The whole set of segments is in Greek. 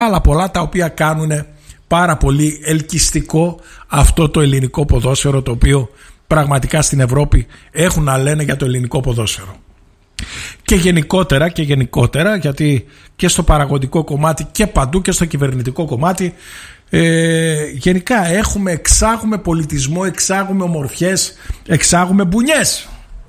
άλλα πολλά τα οποία κάνουν πάρα πολύ ελκυστικό αυτό το ελληνικό ποδόσφαιρο, το οποίο πραγματικά στην Ευρώπη έχουν να λένε για το ελληνικό ποδόσφαιρο. Και γενικότερα, γιατί και στο παραγωγικό κομμάτι και παντού και στο κυβερνητικό κομμάτι, γενικά εξάγουμε πολιτισμό, εξάγουμε ομορφιές, εξάγουμε μπουνιές.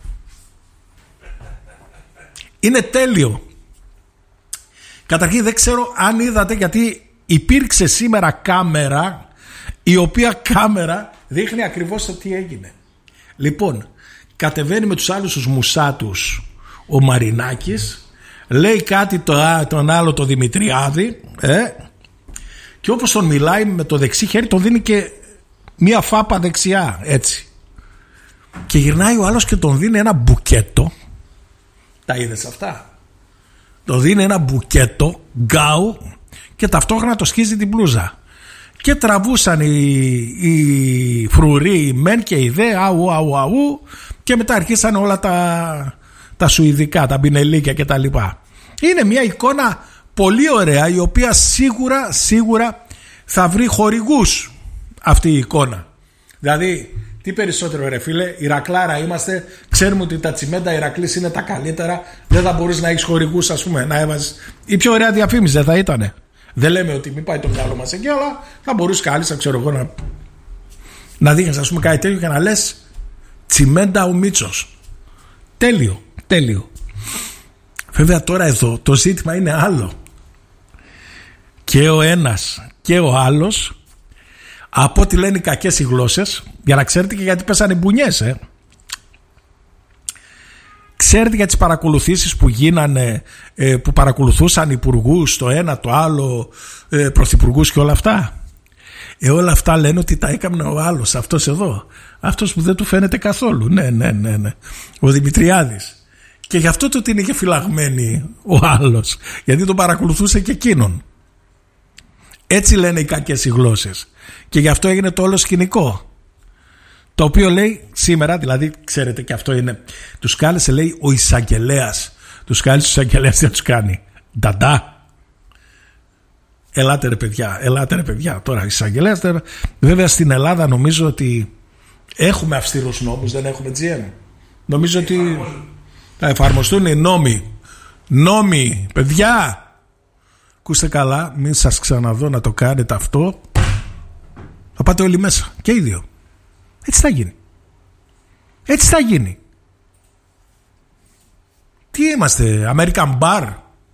Είναι τέλειο. Καταρχήν δεν ξέρω αν είδατε, γιατί υπήρξε σήμερα κάμερα, η οποία κάμερα δείχνει ακριβώς το τι έγινε. Λοιπόν, κατεβαίνει με τους άλλους τους μουσάτους ο Μαρινάκης, λέει κάτι τον άλλο το Δημητριάδη, και όπως τον μιλάει με το δεξί χέρι, τον δίνει και μία φάπα δεξιά, έτσι. Και γυρνάει ο άλλος και τον δίνει ένα μπουκέτο. Τα είδες αυτά? Τον δίνει ένα μπουκέτο γκάου και ταυτόχρονα το σκίζει την μπλούζα. Και τραβούσαν οι φρουροί, οι μεν και οι δε, αου, και μετά αρχίσαν όλα τα σουηδικά, τα μπινελίκια και τα λοιπά. Είναι μια εικόνα πολύ ωραία, η οποία σίγουρα θα βρει χορηγούς αυτή η εικόνα. Δηλαδή, τι περισσότερο ρε φίλε, Ηρακλάρα είμαστε, ξέρουμε ότι τα τσιμέντα Ηρακλής είναι τα καλύτερα, δεν θα μπορείς να έχεις χορηγούς, ας πούμε, να έβαζες. Η πιο ωραία διαφήμιση δεν θα ήτανε? Δεν λέμε ότι μην πάει το μυαλό μας εκεί, αλλά θα μπορούσε κάλλιστα, ξέρω εγώ, να δείχνεις, ας πούμε, κάτι τέτοιο και να λες τσιμέντα ο Μίτσος. Τέλειο. Βέβαια τώρα εδώ το ζήτημα είναι άλλο. Και ο ένας και ο άλλος, από ό,τι λένε οι κακές οι γλώσσες, για να ξέρετε και γιατί πέσανε μπουνιές, Ξέρετε για τις παρακολουθήσεις που γίνανε, που παρακολουθούσαν υπουργούς, το ένα το άλλο, πρωθυπουργούς και όλα αυτά? Όλα αυτά λένε ότι τα έκανε ο άλλος, αυτός εδώ, αυτός που δεν του φαίνεται καθόλου. Ναι. Ο Δημητριάδης. Και γι' αυτό το ότι είναι και φυλαγμένοι ο άλλος, γιατί τον παρακολουθούσε και εκείνον. Έτσι λένε οι κακές οι γλώσσες. Και γι' αυτό έγινε το όλο σκηνικό. Το οποίο λέει σήμερα, δηλαδή ξέρετε και αυτό είναι, τους κάλεσε, λέει, ο εισαγγελέας. Τους κάλεσε ο εισαγγελέας, τι θα τους κάνει? Νταντά. Ελάτε ρε παιδιά. Τώρα εισαγγελέας, βέβαια στην Ελλάδα νομίζω ότι έχουμε αυστηρούς νόμους, δεν έχουμε GM. Νομίζω ότι θα εφαρμοστούν οι νόμοι, παιδιά. Ακούστε καλά, μην σας ξαναδώ να το κάνετε αυτό. Θα πάτε όλοι μέσα και οι δύο. Έτσι θα γίνει. Τι είμαστε, American Bar?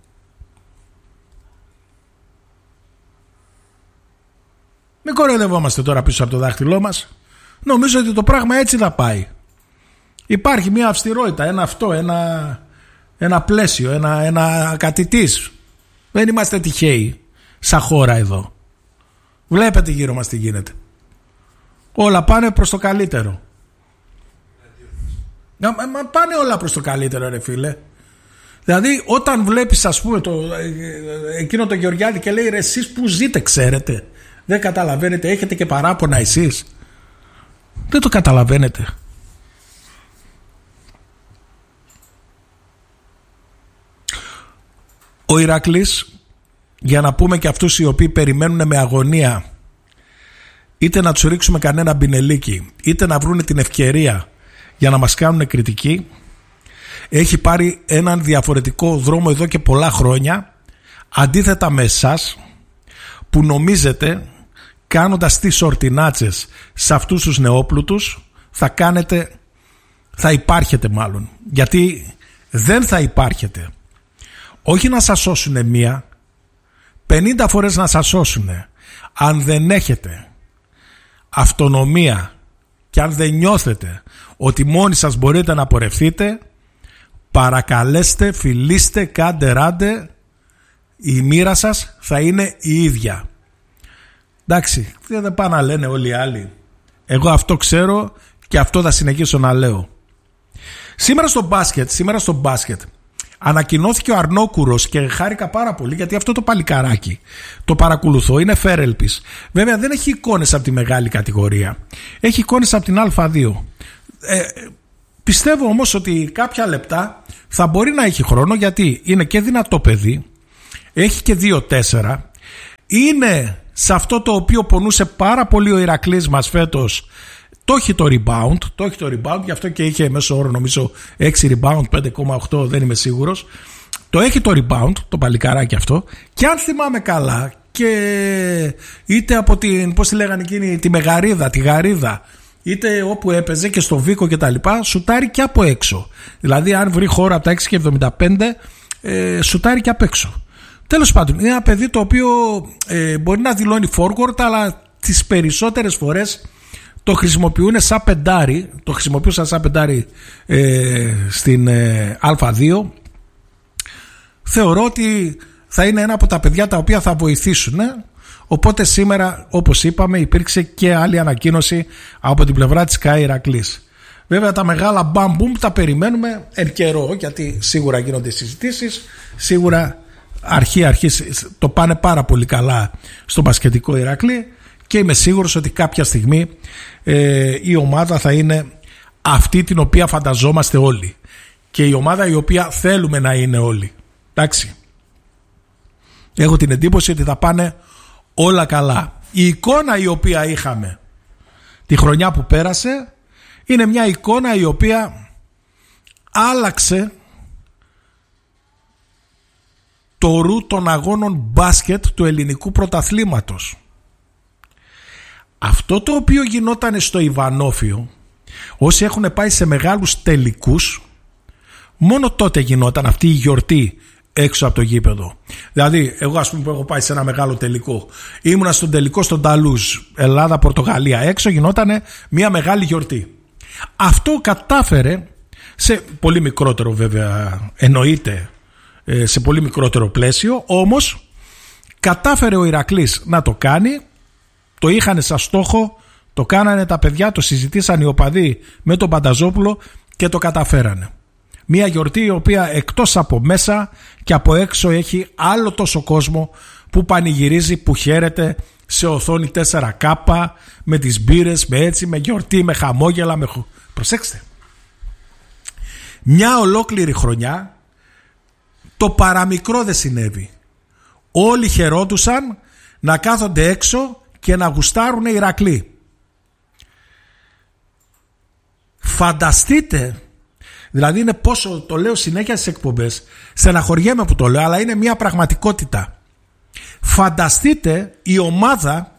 Μην κοροϊδευόμαστε τώρα πίσω από το δάχτυλό μας. Νομίζω ότι το πράγμα έτσι θα πάει. Υπάρχει μια αυστηρότητα, ένα πλαίσιο, ένα κατητής. Δεν είμαστε τυχαίοι σαν χώρα εδώ. Βλέπετε γύρω μας τι γίνεται. Όλα πάνε προς το καλύτερο. Μα πάνε όλα προς το καλύτερο ρε φίλε. Δηλαδή όταν βλέπεις, ας πούμε, εκείνο το Γεωργιάδη και λέει, ρε εσείς που ζείτε ξέρετε? Δεν καταλαβαίνετε? Έχετε και παράπονα εσείς? Δεν το καταλαβαίνετε? Ο Ηρακλής, για να πούμε και αυτούς οι οποίοι περιμένουν με αγωνία είτε να τους ρίξουμε κανένα μπινελίκι, είτε να βρούνε την ευκαιρία για να μας κάνουν κριτική, έχει πάρει έναν διαφορετικό δρόμο εδώ και πολλά χρόνια, αντίθετα με εσάς που νομίζετε, κάνοντας τις ορτινάτσες σε αυτούς τους νεόπλουτους, θα υπάρχετε μάλλον. Γιατί δεν θα υπάρχετε. Όχι να σας σώσουνε μία, 50 φορές να σας σώσουνε. Αν δεν έχετε αυτονομία και αν δεν νιώθετε ότι μόνοι σας μπορείτε να πορευθείτε, παρακαλέστε, φιλήστε, κάντε ράντε, η μοίρα σας θα είναι η ίδια. Εντάξει, δεν πάνε να λένε όλοι οι άλλοι. Εγώ αυτό ξέρω και αυτό θα συνεχίσω να λέω. Σήμερα στο μπάσκετ ανακοινώθηκε ο Αρνόκουρος και χάρηκα πάρα πολύ, γιατί αυτό το παλικαράκι το παρακολουθώ, είναι φέρελπης. Βέβαια δεν έχει εικόνες από τη μεγάλη κατηγορία, έχει εικόνες από την Α2. Πιστεύω όμως ότι κάποια λεπτά θα μπορεί να έχει χρόνο, γιατί είναι και δυνατό παιδί, έχει και 2-4, είναι σε αυτό το οποίο πονούσε πάρα πολύ ο Ηρακλής μας φέτος. Το έχει το rebound, γι' αυτό και είχε μέσο όρο νομίζω 6 rebound, 5,8, δεν είμαι σίγουρος. Το έχει το rebound, το παλικαράκι αυτό. Και αν θυμάμαι καλά, και είτε από την, πώς τη λέγανε εκείνη, τη Μεγαρίδα, τη Γαρίδα, είτε όπου έπαιζε και στο Βίκο και τα λοιπά, σουτάρει και από έξω. Δηλαδή αν βρει χώρο από τα 6,75, σουτάρει και απ' έξω. Τέλος πάντων, είναι ένα παιδί το οποίο μπορεί να δηλώνει forward, αλλά τις περισσότερες φορές το χρησιμοποιούν σαν πεντάρι. Το χρησιμοποιούσαν σαν πεντάρι στην Α2. Θεωρώ ότι θα είναι ένα από τα παιδιά τα οποία θα βοηθήσουν. Οπότε σήμερα, όπως είπαμε, υπήρξε και άλλη ανακοίνωση από την πλευρά της ΚΑΕ Ηρακλής. Βέβαια τα μεγάλα μπαμ-μπουμ τα περιμένουμε εν καιρό, γιατί σίγουρα γίνονται συζητήσεις, σίγουρα αρχή το πάνε πάρα πολύ καλά στο μπασκετικό Ηρακλή και είμαι σίγουρος ότι κάποια στιγμή η ομάδα θα είναι αυτή την οποία φανταζόμαστε όλοι και η ομάδα η οποία θέλουμε να είναι όλοι. Εντάξει. Έχω την εντύπωση ότι θα πάνε όλα καλά. Η εικόνα η οποία είχαμε τη χρονιά που πέρασε είναι μια εικόνα η οποία άλλαξε το ρου των αγώνων μπάσκετ του ελληνικού πρωταθλήματος. Αυτό το οποίο γινόταν στο Ιβανόφιο, όσοι έχουν πάει σε μεγάλους τελικούς, μόνο τότε γινόταν αυτή η γιορτή έξω από το γήπεδο. Δηλαδή εγώ ας πούμε που έχω πάει σε ένα μεγάλο τελικό, ήμουνα στον τελικό στον Ταλούζ, Ελλάδα-Πορτογαλία, έξω γινόταν μια μεγάλη γιορτή. Αυτό κατάφερε σε πολύ μικρότερο βέβαια, εννοείται σε πολύ μικρότερο πλαίσιο, όμως κατάφερε ο Ηρακλής να το κάνει. Το είχαν σαν στόχο, το κάνανε τα παιδιά, το συζητήσαν οι οπαδοί με τον Πανταζόπουλο και το καταφέρανε. Μια γιορτή η οποία εκτός από μέσα και από έξω έχει άλλο τόσο κόσμο που πανηγυρίζει, που χαίρεται σε οθόνη 4K, με τις μπύρες, με γιορτή, με χαμόγελα, Προσέξτε. Μια ολόκληρη χρονιά το παραμικρό δεν συνέβη. Όλοι χαιρόντουσαν να κάθονται έξω και να γουστάρουν Ηρακλή. Φανταστείτε, δηλαδή είναι πόσο το λέω συνέχεια στις εκπομπές, στεναχωριέμαι που το λέω, αλλά είναι μια πραγματικότητα. Φανταστείτε η ομάδα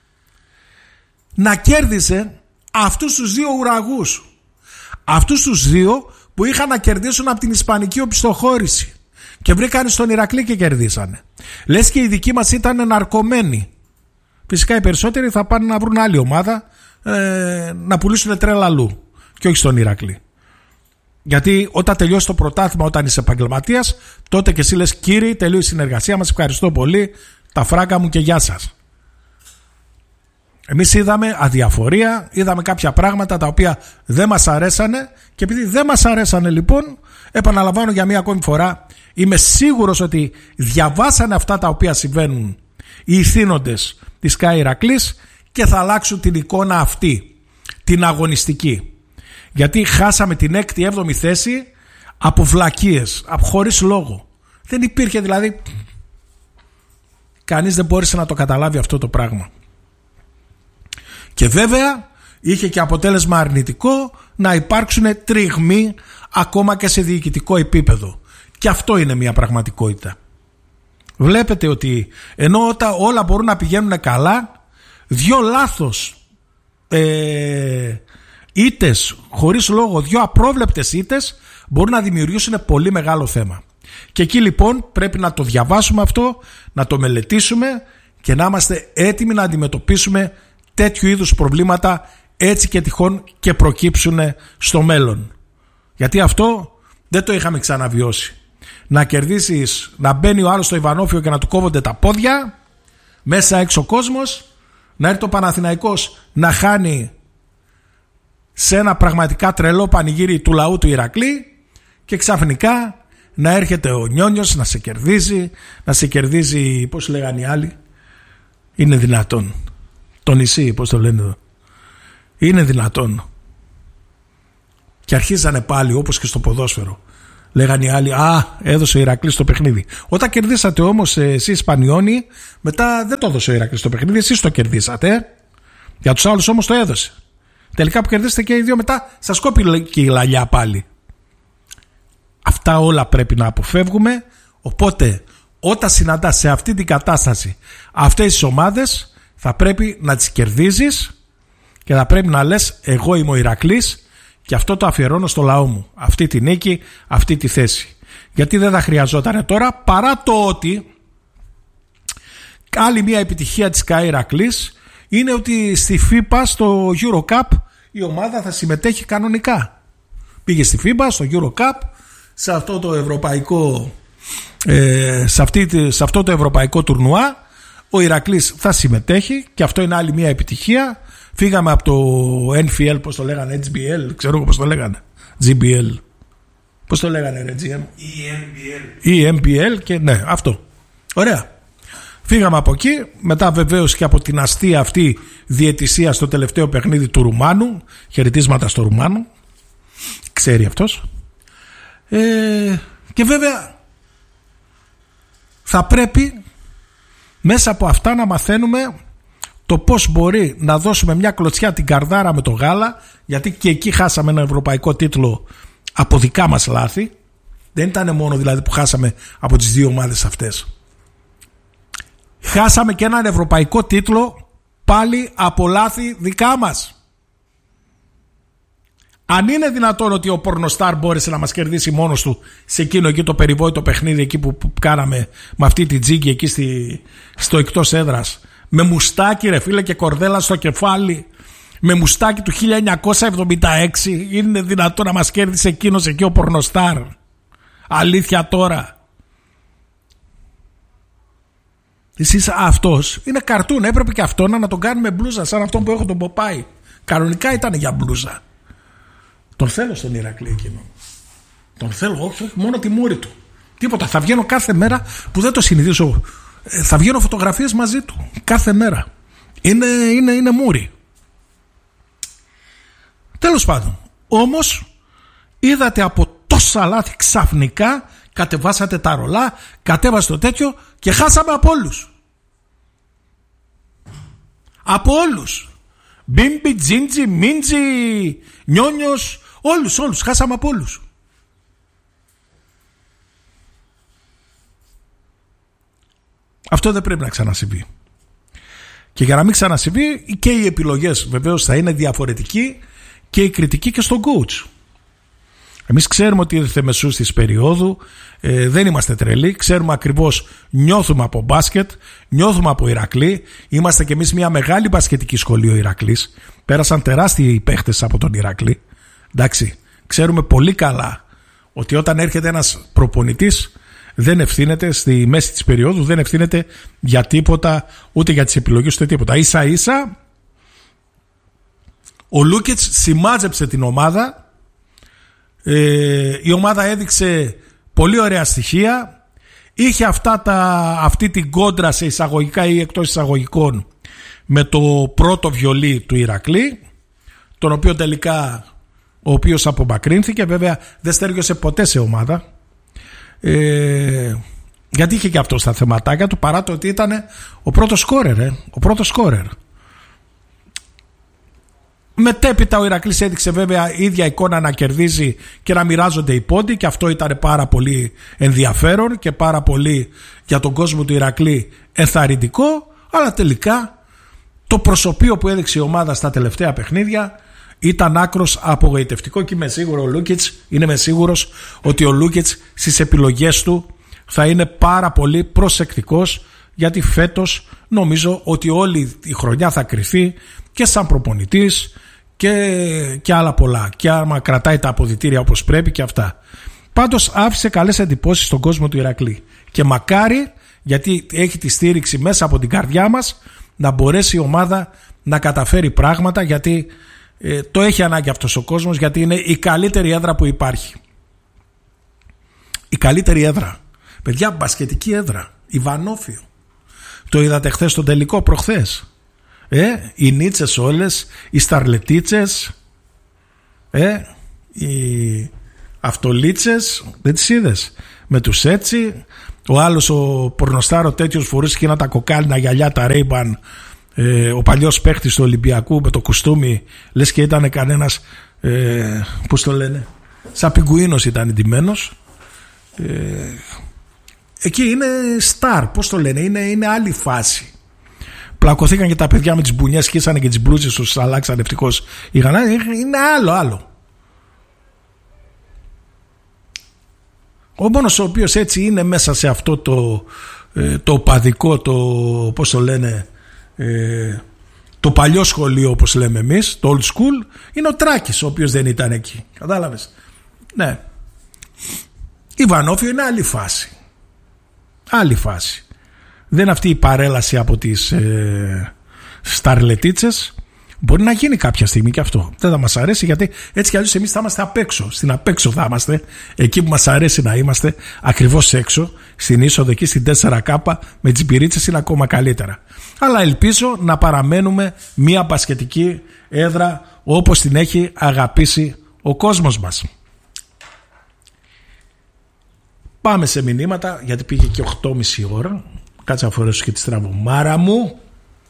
να κέρδισε αυτούς τους δύο ουραγούς, αυτούς τους δύο που είχαν να κερδίσουν από την ισπανική οπισθοχώρηση και βρήκαν στον Ηρακλή και κερδίσανε. Λες και οι δικοί μας ήταν ναρκωμένοι. Φυσικά οι περισσότεροι θα πάνε να βρουν άλλη ομάδα να πουλήσουν τρέλα αλλού και όχι στον Ηρακλή. Γιατί όταν τελειώσει το πρωτάθλημα, όταν είσαι επαγγελματίας, τότε και εσύ λες κύριοι, τελείωσε η συνεργασία μας, ευχαριστώ πολύ, τα φράγκα μου και γεια σας. Εμείς είδαμε αδιαφορία, είδαμε κάποια πράγματα τα οποία δεν μας αρέσανε και επειδή δεν μας αρέσανε λοιπόν, επαναλαμβάνω για μία ακόμη φορά, είμαι σίγουρος ότι διαβάσανε αυτά τα οποία συμβαίνουν οι ηθήνοντες της ΚΑΕ Ηρακλής και θα αλλάξουν την εικόνα αυτή, την αγωνιστική. Γιατί χάσαμε την 6η-7η θέση από βλακίες, από χωρίς λόγο. Δεν υπήρχε δηλαδή, κανείς δεν μπόρεσε να το καταλάβει αυτό το πράγμα. Και βέβαια είχε και αποτέλεσμα αρνητικό να υπάρξουν τριγμοί ακόμα και σε διοικητικό επίπεδο. Και αυτό είναι μια πραγματικότητα. Βλέπετε ότι ενώ όταν όλα μπορούν να πηγαίνουν καλά, δύο λάθος ήττες χωρίς λόγο, δύο απρόβλεπτες ήττες μπορούν να δημιουργήσουν πολύ μεγάλο θέμα. Και εκεί λοιπόν πρέπει να το διαβάσουμε αυτό, να το μελετήσουμε και να είμαστε έτοιμοι να αντιμετωπίσουμε τέτοιου είδους προβλήματα έτσι και τυχόν και προκύψουν στο μέλλον. Γιατί αυτό δεν το είχαμε ξαναβιώσει. Να κερδίσεις, να μπαίνει ο άλλος στο Ιβανόφιο και να του κόβονται τα πόδια, μέσα έξω κόσμος, να έρθει το Παναθηναϊκός να χάνει σε ένα πραγματικά τρελό πανηγύρι του λαού του Ηρακλή και ξαφνικά να έρχεται ο Νιόνιος να σε κερδίζει, πώς λέγανε οι άλλοι, είναι δυνατόν. Το νησί, πώς το λένε εδώ. Είναι δυνατόν. Και αρχίζανε πάλι όπως και στο ποδόσφαιρο Λέγανε οι άλλοι, έδωσε ο Ηρακλής το παιχνίδι. Όταν κερδίσατε όμως εσείς Ισπανιόνοι, μετά δεν το έδωσε ο Ηρακλής το παιχνίδι, εσείς το κερδίσατε. Για τους άλλους όμως το έδωσε. Τελικά που κερδίσετε και οι δύο, μετά σας κόπηκε και η λαλιά πάλι. Αυτά όλα πρέπει να αποφεύγουμε. Οπότε όταν συναντάς σε αυτή την κατάσταση αυτές τις ομάδες, θα πρέπει να τις κερδίζεις και θα πρέπει να λες, εγώ είμαι ο Ηρακλής και αυτό το αφιερώνω στο λαό μου, αυτή τη νίκη, αυτή τη θέση. Γιατί δεν θα χρειαζόταν τώρα, παρά το ότι άλλη μια επιτυχία της ΚΑΕ Ηρακλής είναι ότι στη FIBA, στο EuroCup, η ομάδα θα συμμετέχει κανονικά. Πήγε στη FIBA, στο EuroCup, σε αυτό το ευρωπαϊκό, σε αυτό το ευρωπαϊκό τουρνουά, ο Ηρακλής θα συμμετέχει και αυτό είναι άλλη μια επιτυχία. Φύγαμε από το NFL, πώς το λέγανε, HBL, ξέρω εγώ πώς το λέγανε, GBL, πώς το λέγανε ρε GM, EMBL και ναι, αυτό. Ωραία. Φύγαμε από εκεί, μετά βεβαίως και από την αστεία αυτή διαιτησία στο τελευταίο παιχνίδι του Ρουμάνου, χαιρετίσματα στο Ρουμάνου, ξέρει αυτός. Και βέβαια θα πρέπει μέσα από αυτά να μαθαίνουμε το πώς μπορεί να δώσουμε μια κλωτσιά την καρδάρα με το γάλα, γιατί και εκεί χάσαμε ένα ευρωπαϊκό τίτλο από δικά μας λάθη. Δεν ήταν μόνο δηλαδή που χάσαμε από τις δύο ομάδες αυτές. Χάσαμε και έναν ευρωπαϊκό τίτλο πάλι από λάθη δικά μας. Αν είναι δυνατόν ότι ο Πορνοστάρ μπόρεσε να μας κερδίσει μόνος του σε εκείνο εκεί το περιβόητο παιχνίδι εκεί που κάναμε με αυτή τη τζίγκη εκεί στο εκτός έδρας, με μουστάκι ρε φίλε και κορδέλα στο κεφάλι, με μουστάκι του 1976, είναι δυνατόν να μας κέρδισε εκείνος εκεί ο Πορνοστάρ? Αλήθεια τώρα? Εσείς αυτός είναι καρτούν, έπρεπε και αυτό να τον κάνουμε μπλούζα σαν αυτόν που έχω τον Ποπάι. Κανονικά ήταν για μπλούζα. Τον θέλω στον Ηρακλή εκείνο. Τον θέλω, όχι μόνο τη μούρη του. Τίποτα, θα βγαίνω κάθε μέρα που δεν το συνηθίζω. Θα βγαίνω φωτογραφίες μαζί του κάθε μέρα. Είναι μούρη. Τέλος πάντων, όμως είδατε από τόσα λάθη ξαφνικά κατεβάσατε τα ρολά, κατέβασε το τέτοιο και χάσαμε από όλους. Από όλους. Μπίμπι, Τζίντζι, Μίντζι, Νιόνιος, όλους, χάσαμε από όλους. Αυτό δεν πρέπει να ξανασυμβεί. Και για να μην ξανασυμβεί και οι επιλογές βεβαίως θα είναι διαφορετικοί και η κριτική και στον coach. Εμείς ξέρουμε ότι ήρθε μεσούς της περίοδου, δεν είμαστε τρελοί, ξέρουμε ακριβώς, νιώθουμε από μπάσκετ, νιώθουμε από Ηρακλή, είμαστε κι εμείς μια μεγάλη μπασκετική σχολή ο Ηρακλής, πέρασαν τεράστιοι παίχτες από τον Ηρακλή, εντάξει, ξέρουμε πολύ καλά ότι όταν έρχεται ένας προπονητής δεν ευθύνεται στη μέση της περίοδου, δεν ευθύνεται για τίποτα, ούτε για τις επιλογές ούτε τίποτα. Ίσα ίσα ο Λούκετς σημάζεψε την ομάδα. Η ομάδα έδειξε πολύ ωραία στοιχεία, είχε αυτή την κόντρα σε εισαγωγικά ή εκτός εισαγωγικών με το πρώτο βιολί του Ηρακλή, τον οποίο τελικά ο οποίος απομακρύνθηκε, βέβαια δεν στέργιωσε ποτέ σε ομάδα, γιατί είχε και αυτό στα θεματάκια του, παρά το ότι ήταν ο πρώτος σκόρερ. Μετέπειτα ο Ηρακλής έδειξε βέβαια ίδια εικόνα να κερδίζει και να μοιράζονται οι πόντοι, και αυτό ήταν πάρα πολύ ενδιαφέρον και πάρα πολύ για τον κόσμο του Ηρακλή ενθαρρυντικό, αλλά τελικά το προσωπείο που έδειξε η ομάδα στα τελευταία παιχνίδια ήταν άκρος απογοητευτικό και είμαι σίγουρος ότι ο Λούκετς στις επιλογές του θα είναι πάρα πολύ προσεκτικός, γιατί φέτος νομίζω ότι όλη η χρονιά θα κριθεί και σαν προπονητής και άλλα πολλά, και άμα κρατάει τα αποδυτήρια όπως πρέπει και αυτά. Πάντως άφησε καλές εντυπώσεις στον κόσμο του Ηρακλή και μακάρι, γιατί έχει τη στήριξη μέσα από την καρδιά μας, να μπορέσει η ομάδα να καταφέρει πράγματα, γιατί το έχει ανάγκη αυτός ο κόσμος, γιατί είναι η καλύτερη έδρα που υπάρχει. Η καλύτερη έδρα, παιδιά, μπασκετική έδρα, η Βανόφιο. Το είδατε χθες στον τελικό, προχθές? Οι Νίτσες όλες, οι Σταρλετίτσες, αυτολίτσες, δεν τις είδες? Με τους έτσι. Ο άλλος ο πορνοστάρο τέτοιος φορούσε εκείνα τα κοκάλινα γυαλιά, τα Ray-Ban, ο παλιός παίχτης του Ολυμπιακού με το κουστούμι, λες και ήταν κανένας, πώς το λένε, σαν πιγκουίνος ήταν ντυμένος. Εκεί είναι star, πώς το λένε, είναι άλλη φάση. Πλακωθήκαν και τα παιδιά με τις μπουνιές, σκίσανε και τις μπλούζες τους, αλλάξαν ευτυχώς. Είναι άλλο. Ο μόνος ο οποίος έτσι είναι μέσα σε αυτό το οπαδικό, το πώς το λένε, το παλιό σχολείο όπως λέμε εμείς, το old school, είναι ο Τράκης, ο οποίος δεν ήταν εκεί. Κατάλαβες? Ναι. Η Βανόφιο είναι άλλη φάση. Άλλη φάση. Δεν είναι αυτή η παρέλαση από τις σταρλετίτσες. Μπορεί να γίνει κάποια στιγμή και αυτό. Δεν θα μας αρέσει, γιατί έτσι κι αλλιώς εμείς θα είμαστε απ' έξω. Στην απ' έξω θα είμαστε. Εκεί που μας αρέσει να είμαστε, ακριβώς έξω. Στην είσοδο εκεί στην 4K με τις πυρίτσες είναι ακόμα καλύτερα. Αλλά ελπίζω να παραμένουμε μια μπασκετική έδρα όπως την έχει αγαπήσει ο κόσμος μας. Πάμε σε μηνύματα, γιατί πήγε και 8,5 ώρα. Κάτσε να φορέσω και τη στραβομάρα μου.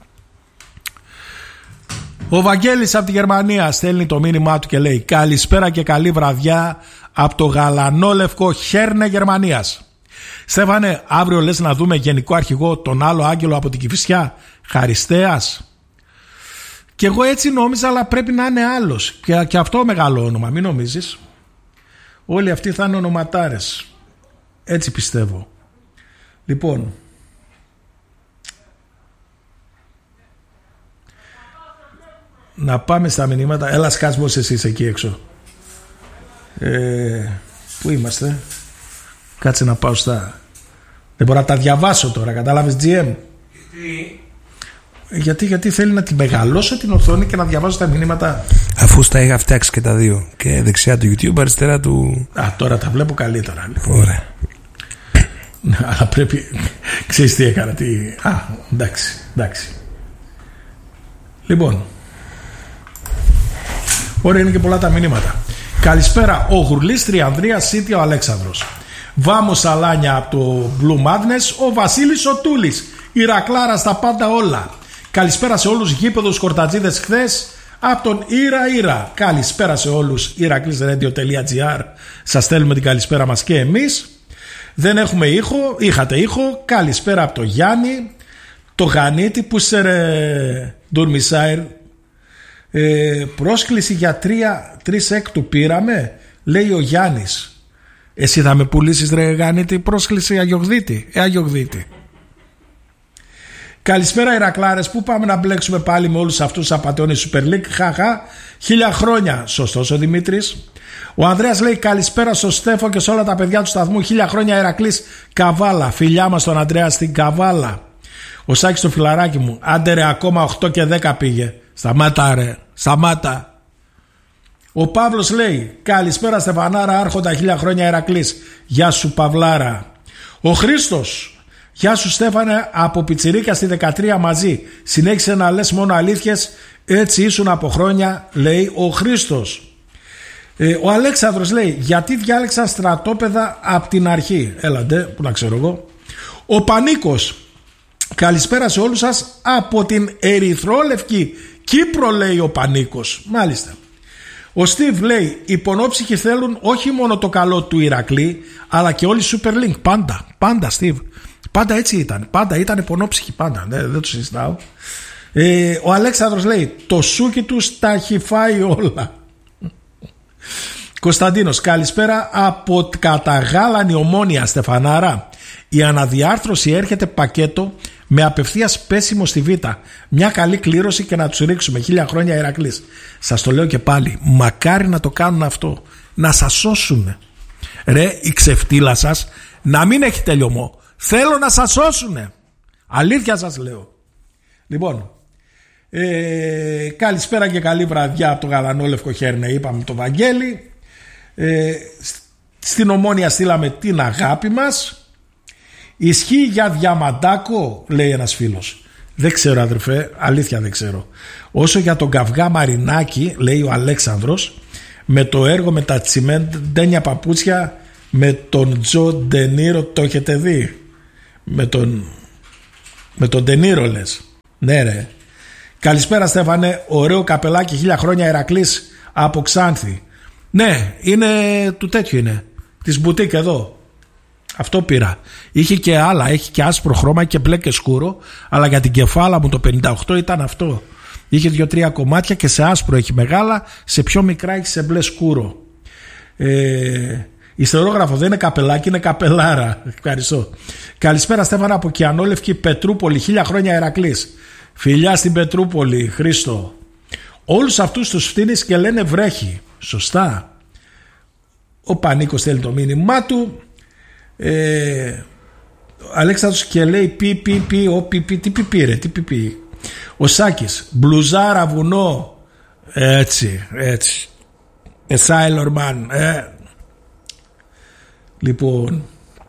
Ο Βαγγέλης από τη Γερμανία στέλνει το μήνυμά του και λέει: καλησπέρα και καλή βραδιά από το γαλανόλευκο Χέρνε Γερμανίας. Στέφανε, αύριο λες να δούμε γενικό αρχηγό τον άλλο άγγελο από την Κηφισιά, Χαριστέας? Και εγώ έτσι νόμιζα, αλλά πρέπει να είναι άλλος. Και αυτό μεγάλο όνομα, μην νομίζεις. Όλοι αυτοί θα είναι ονοματάρες. Έτσι πιστεύω. Λοιπόν, να πάμε στα μηνύματα. Έλα σκάσμος εσείς εκεί έξω. Πού είμαστε? Κάτσε να πάω στα... Δεν μπορώ να τα διαβάσω τώρα, κατάλαβες GM? Γιατί θέλει να τη μεγαλώσω την οθόνη και να διαβάζω τα μηνύματα. Αφού στα είχα φτιάξει και τα δύο. Και δεξιά του YouTube, αριστερά του... τώρα τα βλέπω καλύτερα. Λοιπόν. Ωραία. Αλλά πρέπει... Ξέρεις τι έκανα, εντάξει. Λοιπόν, ωραία, είναι και πολλά τα μηνύματα. Καλησπέρα, ο Γουρλής, Τριανδρία, Σίτι, ο Αλέξανδρος. Βάμος Σαλάνια από το Blue Madness, ο Βασίλης ο Τούλης. Ηρακλάρα στα πάντα όλα. Καλησπέρα σε όλους γήπεδους κορτατζίδες χθες από τον Ήρα. Καλησπέρα σε όλους. Ηρακλής.radio.gr. Σας στέλνουμε την καλησπέρα μας και εμείς. Δεν έχουμε ήχο, είχατε ήχο. Καλησπέρα από το Γιάννη, το Γανίτη που σε Ντουρμισάιρ. Πρόσκληση για 3 έκτου πήραμε, λέει ο Γιάννης. Εσύ θα με πουλήσεις ρε Γανίτη πρόσκληση αγιογδίτη? Αγιογδίτη. Καλησπέρα Ηρακλάρες, πού πάμε να μπλέξουμε πάλι με όλους αυτούς τους απατεώνες Super League? Χαχα, 1000 χρόνια. Σωστός ο Δημήτρης. Ο Ανδρέας λέει καλησπέρα στο Στέφο και σε όλα τα παιδιά του σταθμού. 1000 χρόνια Ηρακλής Καβάλα. Φιλιά μας τον Ανδρέα στην Καβάλα. Ο Σάκης το φιλαράκι μου. Άντε ρε, ακόμα 8 και 10 πήγε. Σταμάτα ρε, σταμάτα. Ο Παύλος λέει καλησπέρα Στεφανάρα, άρχοντα 1000 χρόνια Ηρακλής. Γεια σου Παυλάρα. Ο Χρήστος, γεια σου Στέφανε, από πιτσιρίκα στη 13 μαζί. Συνέχισε να λες μόνο αλήθειες, έτσι ήσουν από χρόνια, λέει ο Χρήστος. Ο Αλέξανδρος λέει γιατί διάλεξα στρατόπεδα από την αρχή? Έλαντε, που να ξέρω εγώ. Ο Πανίκος, καλησπέρα σε όλους σας από την Ερυθρόλευκη Κύπρο, λέει ο Πανίκος. Μάλιστα. Ο Στίβ λέει οι πονόψυχοι θέλουν όχι μόνο το καλό του Ηρακλή, αλλά και όλοι Super Link. Πάντα Στίβ. Πάντα έτσι ήταν. Πάντα ήταν πονόψυχοι. Πάντα. Δεν το συζητάω. Ο Αλέξανδρος λέει το σούκι τους τα έχει φάει όλα. Κωνσταντίνος, καλησπέρα από καταγάλανη Ομόνια Στεφανάρα. Η αναδιάρθρωση έρχεται πακέτο με απευθείας πέσιμο στη Β. Μια καλή κλήρωση και να τους ρίξουμε. 1000 χρόνια Ηρακλής. Σας το λέω και πάλι, μακάρι να το κάνουν αυτό, να σας σώσουν. Ρε η ξεφτύλα σας να μην έχει τελειωμό. Θέλω να σας σώσουν. Αλήθεια σας λέω. Λοιπόν, καλησπέρα και καλή βραδιά από το γαλανόλευκο Χέρνε. Είπαμε το Βαγγέλη. Στην Ομόνια στείλαμε την αγάπη μας. Ισχύει για Διαμαντάκο, λέει ένας φίλος. Δεν ξέρω αδερφέ, αλήθεια δεν ξέρω. Όσο για τον καυγά Μαρινάκη, λέει ο Αλέξανδρος, με το έργο με τα τσιμέντενια παπούτσια με τον Τζο Ντενίρο, το έχετε δει? Με τον Ντενίρο λες? Ναι ρε. Καλησπέρα Στέφανε, ωραίο καπελάκι, 1000 χρόνια Ηρακλής από Ξάνθη. Ναι, είναι του τέτοιου, είναι της μπουτίκ εδώ. Αυτό πήρα. Είχε και άλλα, έχει και άσπρο χρώμα και μπλε και σκούρο, αλλά για την κεφάλα μου το 58 ήταν αυτό. Είχε 2-3 κομμάτια και σε άσπρο έχει μεγάλα, σε πιο μικρά έχει σε μπλε σκούρο. Ιστερόγραφο δεν είναι καπελάκι, είναι καπελάρα. Ευχαριστώ. Καλησπέρα Στέφανα από Κιανόλευκη Πετρούπολη, 1000 χρόνια Ηρακλής. Φιλιά στην Πετρούπολη, Χρήστο. Όλους αυτούς τους φτύνεις και λένε βρέχει. Σωστά. Ο Πανίκος θέλει το μήνυμά του. Ο Αλέξανδρος και λέει τι πήρε, τι πήρε. Ο Σάκης, μπλουζάρα βουνό. Έτσι. Sailor Man. Λοιπόν,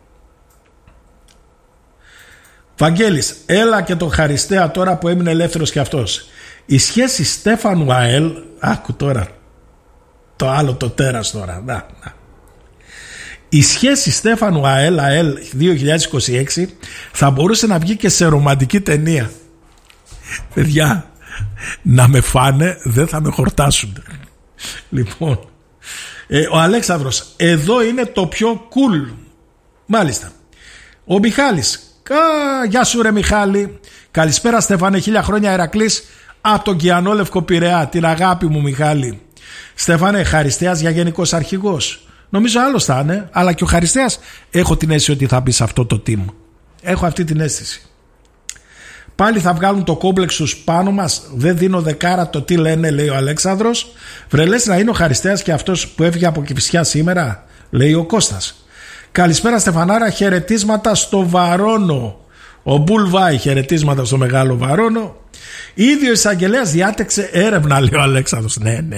Βαγγέλης, έλα και τον Χαριστέα τώρα που έμεινε ελεύθερος και αυτός. Η σχέση Στέφανου ΑΕΛ, άκου τώρα το άλλο το τέρας τώρα, να. Η σχέση Στέφανου ΑΕΛ 2026 θα μπορούσε να βγει και σε ρομαντική ταινία. Παιδιά, να με φάνε δεν θα με χορτάσουν. Λοιπόν, ο Αλέξανδρος, εδώ είναι το πιο cool. Μάλιστα. Ο Μιχάλης, γεια σου ρε Μιχάλη. Καλησπέρα Στέφανε, 1000 χρόνια Ηρακλής από τον Κιανόλευκο Πειραιά. Την αγάπη μου Μιχάλη. Στέφανε, Χαριστέας για γενικός αρχηγός. Νομίζω άλλος θα είναι, αλλά και ο Χαριστέας έχω την αίσθηση ότι θα μπει σε αυτό το team. Έχω αυτή την αίσθηση. Πάλι θα βγάλουν το κόμπλεξ τους πάνω μας. Δεν δίνω δεκάρα το τι λένε, λέει ο Αλέξανδρος. Βρε λες να είναι ο Χαριστέας και αυτός που έφυγε από Κηφισιά σήμερα, λέει ο Κώστας. Καλησπέρα Στεφανάρα, χαιρετίσματα στο Βαρώνο. Ο Μπουλβάη, χαιρετίσματα στο Μεγάλο Βαρώνο. Ήδη ο εισαγγελέας διάτεξε έρευνα, λέει ο Αλέξανδρος.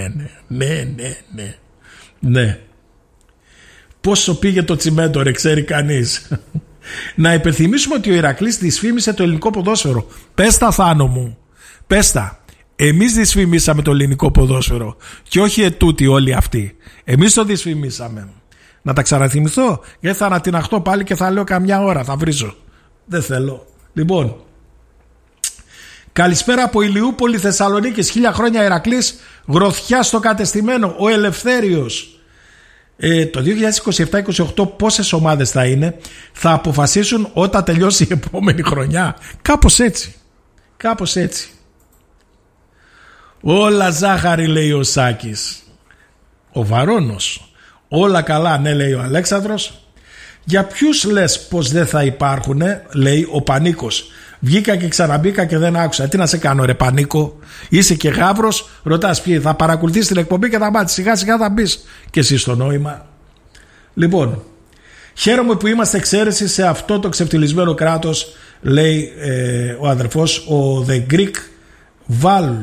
Ναι. Πόσο πήγε το τσιμέντο ρε, ξέρει κανείς? Να υπενθυμίσουμε ότι ο Ηρακλής δυσφήμισε το ελληνικό ποδόσφαιρο. Πες τα Θάνο μου, πες τα. Εμείς δυσφημίσαμε το ελληνικό ποδόσφαιρο και όχι ετούτοι όλοι αυτοί. Εμείς το δυσφημίσαμε. Να τα ξαναθυμηθώ, γιατί θα ανατιναχτώ πάλι και θα λέω καμιά ώρα, θα βρίζω. Δεν θέλω. Λοιπόν, καλησπέρα από Ηλιούπολη Θεσσαλονίκης, 1000 χρόνια Ηρακλής, γροθιά στο κατεστημένο, ο Ελευθέριος. Το 2027-28 πόσες ομάδες θα είναι? Θα αποφασίσουν όταν τελειώσει η επόμενη χρονιά. Κάπως έτσι. Όλα ζάχαρη, λέει ο Σάκης. Ο Βαρώνος. Όλα καλά, ναι, λέει ο Αλέξανδρος. Για ποιους λες πως δεν θα υπάρχουνε, λέει ο Πανίκος. Βγήκα και ξαναμπήκα και δεν άκουσα. Τι να σε κάνω ρε Πανίκο? Είσαι και γάβρος, ρωτάς ποιοι θα παρακολουθείς την εκπομπή και θα μάθεις. Σιγά σιγά θα μπεις και εσύ στο νόημα. Λοιπόν, χαίρομαι που είμαστε εξαίρεση σε αυτό το ξεφτυλισμένο κράτος, λέει ο αδερφός, ο The Greek Val.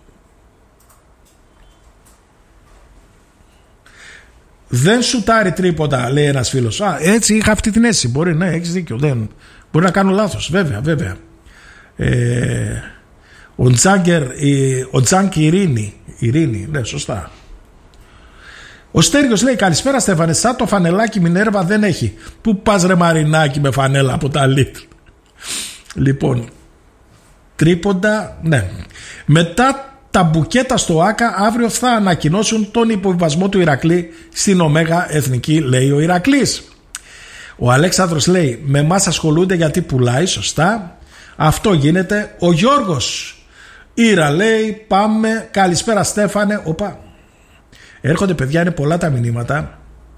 Δεν σουτάρει τρίποντα, λέει ένας φίλος. Έτσι είχα αυτή την αίσθηση. Μπορεί, ναι, έχεις δίκιο. Μπορεί να κάνω λάθος, βέβαια. Ο Τζάνκ Ειρήνη, ναι, σωστά. Ο Στέργιος λέει καλησπέρα Στέφανε, σαν το φανελάκι Μινέρβα δεν έχει. Πού πας ρε Μαρινάκι με φανέλα από τα Lidl? Λοιπόν, τρίποντα, ναι. Μετά τα μπουκέτα στο ΆΚΑ αύριο θα ανακοινώσουν τον υποβιβασμό του Ηρακλή στην Ωμέγα Εθνική, λέει ο Ηρακλής. Ο Αλέξανδρος λέει με μας ασχολούνται γιατί πουλάει, σωστά. Αυτό γίνεται. Ο Γιώργος Ήρα λέει πάμε. Καλησπέρα Στέφανε. Οπα. Έρχονται παιδιά, είναι πολλά τα μηνύματα.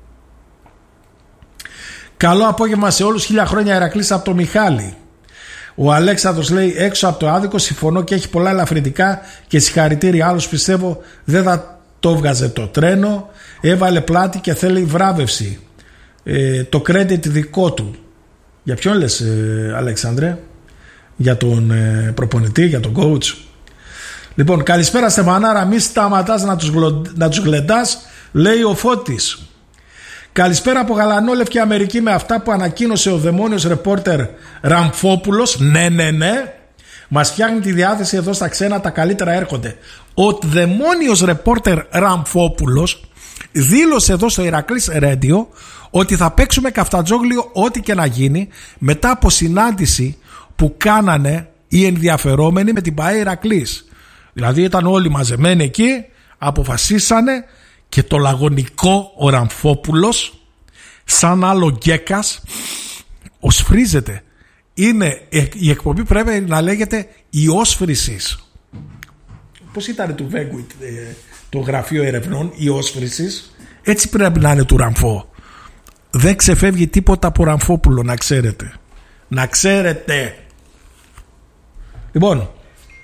Καλό απόγευμα σε όλους, 1000 χρόνια Ηρακλής από το Μιχάλη. Ο Αλέξανδρος λέει έξω από το άδικο συμφωνώ και έχει πολλά ελαφρυντικά και συγχαρητήρια, άλλους πιστεύω δεν θα το βγάζε το τρένο. Έβαλε πλάτη και θέλει βράβευση. Το credit δικό του. Για ποιον λες Αλέξανδρε? Για τον προπονητή, για τον coach? Λοιπόν, καλησπέρα Στεφανάρα, μη σταματάς να τους γλεντάς, λέει ο Φώτης. Καλησπέρα από Γαλανόλευκη Αμερική με αυτά που ανακοίνωσε ο δαιμόνιος ρεπόρτερ Ραμφόπουλος. Ναι. Μας φτιάχνει τη διάθεση εδώ στα ξένα, τα καλύτερα έρχονται. Ο δαιμόνιος ρεπόρτερ Ραμφόπουλος δήλωσε εδώ στο Ηρακλής Radio ότι θα παίξουμε καφτατζόγλιο ό,τι και να γίνει, μετά από συνάντηση που κάνανε οι ενδιαφερόμενοι με την ΠΑΕ Ηρακλής. Δηλαδή ήταν όλοι μαζεμένοι εκεί, αποφασίσανε και το λαγωνικό ο Ραμφόπουλος, σαν άλλο γκέκας, οσφρίζεται. Η εκπομπή πρέπει να λέγεται η όσφρησης. Πώς ήταν του Βέγκουιτ το γραφείο ερευνών, η όσφρησης. Έτσι πρέπει να είναι του Ραμφό. Δεν ξεφεύγει τίποτα από Ραμφόπουλο, να ξέρετε. Να ξέρετε. Λοιπόν,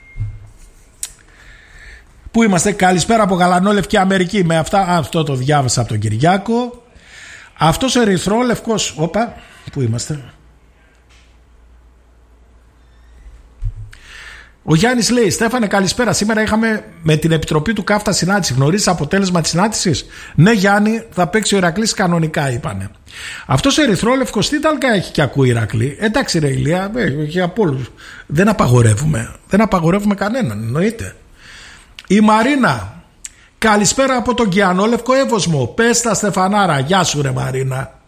πού είμαστε? Καλησπέρα από Γαλανόλευκη Αμερική. Με αυτό το διάβασα από τον Κυριάκο. Αυτός ο ερυθρόλευκος, όπα, πού είμαστε? Ο Γιάννης λέει: Στέφανε, καλησπέρα. Σήμερα είχαμε με την επιτροπή του Κάφτα συνάντηση. Γνωρίζεις αποτέλεσμα της συνάντησης? Ναι, Γιάννη, θα παίξει ο Ηρακλής κανονικά, είπανε. Αυτός ο ερυθρόλευκος τι ταλκά έχει και ακούει Ηρακλή? Εντάξει, ρε Ηλία, έχει από όλους. Δεν απαγορεύουμε. Δεν απαγορεύουμε κανέναν, εννοείται. Η Μαρίνα: καλησπέρα από τον Κιανόλευκο Εύωσμο. Πες τα Στεφανάρα. Γεια σου, ρε Μαρίνα.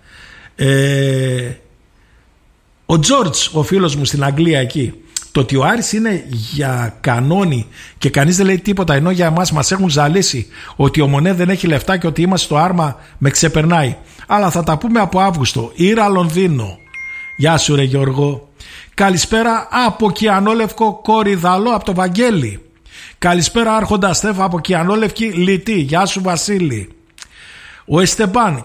Ο Τζόρτζ, ο φίλος μου στην Αγγλία εκεί. Το ότι ο Άρης είναι για κανόνι και κανείς δεν λέει τίποτα, ενώ για εμάς μας έχουν ζαλίσει ότι ο Μονέ δεν έχει λεφτά και ότι είμαστε στο άρμα, με ξεπερνάει. Αλλά θα τα πούμε από Αύγουστο. Ήρα Λονδίνο. Γεια σου, ρε Γιώργο. Καλησπέρα από Κιανόλευκο Κορυδαλό, από το Βαγγέλη. Καλησπέρα Άρχοντα Στέφα από Κιανόλευκη Λιτή. Γεια σου, Βασίλη. Ο Εστεμπάν.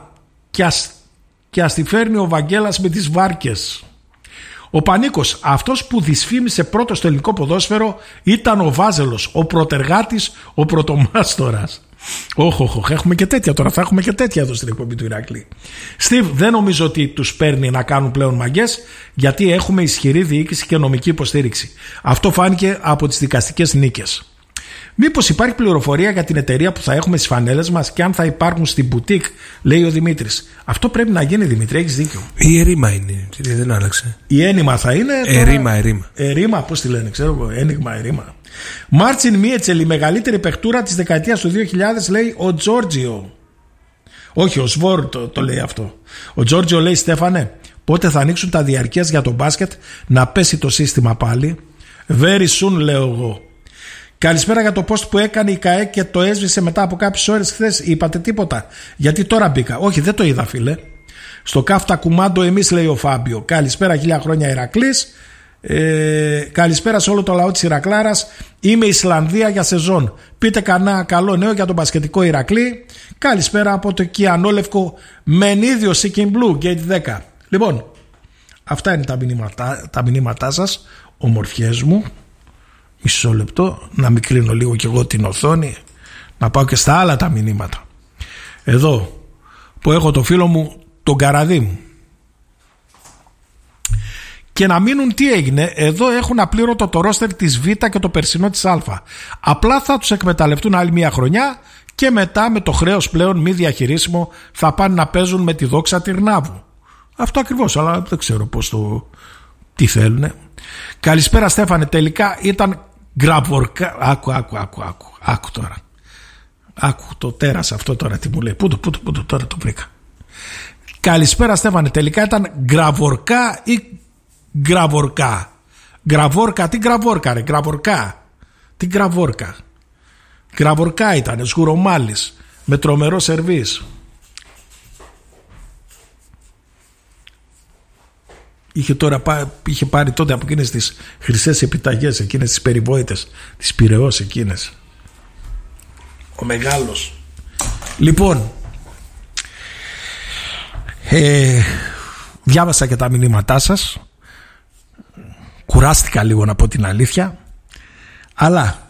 Και ας τη φέρνει ο Βαγγέλας με τις βάρκες. Ο Πανίκος, αυτός που δυσφήμισε πρώτο στο ελληνικό ποδόσφαιρο ήταν ο Βάζελος, ο πρωτεργάτης, ο πρωτομάστορας. Όχι, έχουμε και τέτοια τώρα, θα έχουμε και τέτοια εδώ στην εκπομπή του Ηρακλή. Στίβ, δεν νομίζω ότι τους παίρνει να κάνουν πλέον μαγκές, γιατί έχουμε ισχυρή διοίκηση και νομική υποστήριξη. Αυτό φάνηκε από τις δικαστικές νίκες. Μήπως υπάρχει πληροφορία για την εταιρεία που θα έχουμε στις φανέλες μας και αν θα υπάρχουν στην μπουτίκ, λέει ο Δημήτρης. Αυτό πρέπει να γίνει, Δημήτρη, έχεις δίκιο. Η Ερίμα είναι, δεν άλλαξε. Η Ένιμα θα είναι. Ερίμα. Ερίμα, πώς τη λένε, ξέρω, ένιγμα, Ερίμα. Μάρτσιν Μίετσελ, η μεγαλύτερη παιχτούρα της δεκαετίας του 2000, λέει ο Τζόρτζιο. Όχι, ο Σβόρ το λέει αυτό. Ο Τζόρτζιο λέει: Στέφανε, πότε θα ανοίξουν τα διαρκείας για το μπάσκετ να πέσει το σύστημα πάλι? Very soon, λέω εγώ. Καλησπέρα για το post που έκανε η ΚΑΕ και το έσβησε μετά από κάποιες ώρες χθες. Είπατε τίποτα? Γιατί τώρα μπήκα. Όχι, δεν το είδα, φίλε. Στο Κάφτα κουμάντο εμείς, λέει ο Φάμπιο. Καλησπέρα, 1000 χρόνια Ηρακλής. Καλησπέρα σε όλο το λαό της Ηρακλάρας. Είμαι Ισλανδία για σεζόν. Πείτε κανένα καλό νέο για τον μπασκετικό Ηρακλή. Καλησπέρα από το Κιανόλευκο Μενίδιο Seeking Blue Gate 10. Λοιπόν, αυτά είναι τα μηνύματά σας, ομορφιές μου. Μισό λεπτό, να μικρύνω λίγο κι εγώ την οθόνη, να πάω και στα άλλα τα μηνύματα. Εδώ που έχω το φίλο μου τον Καραδί μου. Και να μείνουν, τι έγινε? Εδώ έχουν απλήρωτο το ρόστερ της Β και το περσινό της Α. Απλά θα τους εκμεταλλευτούν άλλη μια χρονιά και μετά με το χρέος πλέον μη διαχειρίσιμο θα πάνε να παίζουν με τη Δόξα Τυρνάβου. Αυτό ακριβώς, αλλά δεν ξέρω τι θέλουνε. Καλησπέρα Στέφανε, τελικά ήταν γκραβορκά. Άκου τώρα. Άκου το τέρας αυτό τώρα τι μου λέει. Πού το τώρα το βρήκα. Καλησπέρα Στέφανε, τελικά ήταν γκραβορκά ή γκραβορκά? Γκραβόρκα, τι γκραβόρκα ρε? Γκραβορκά. Τι γκραβόρκα? Γκραβορκά ήταν, σγουρομάλης με τρομερό σερβίς. Είχε πάρει τότε από εκείνες τις χρυσές επιταγές, εκείνες τις περιβόητες, τις Πειραιώς εκείνες. Ο μεγάλος. Λοιπόν, διάβασα και τα μηνύματά σας. Κουράστηκα λίγο, να πω την αλήθεια. Αλλά